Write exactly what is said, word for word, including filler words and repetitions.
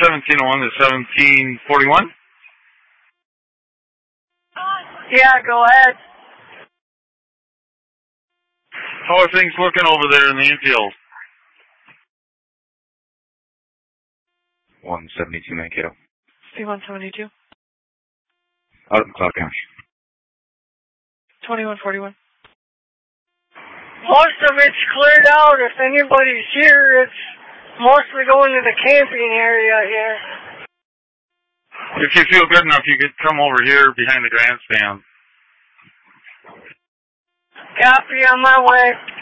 seventeen oh one to seventeen forty-one? Yeah, go ahead. How are things looking over there in the infield? one seventy-two Mankato. C one seventy-two. Out in Cloud County. twenty-one forty-one. Most of it's cleared out. If anybody's here, it's mostly going to the camping area here. If you feel good enough, you could come over here behind the grandstand. Copy, on my way.